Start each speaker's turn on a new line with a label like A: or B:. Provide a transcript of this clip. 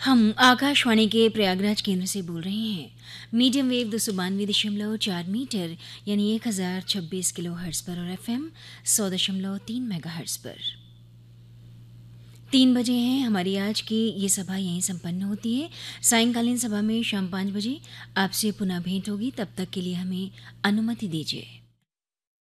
A: हम आकाशवाणी के प्रयागराज केंद्र से बोल रहे हैं। मीडियम वेव 292.4 मीटर यानी 1026 किलो हर्ट्ज पर और एफएम 100.3 मेगा हर्ट्ज पर। 3 बजे हैं हमारी आज की ये सभा यहीं संपन्न होती है। सायंकालीन सभा में शाम 5 बजे आपसे पुनः भेंट होगी। तब तक के लिए हमें अनुमति दीजिए।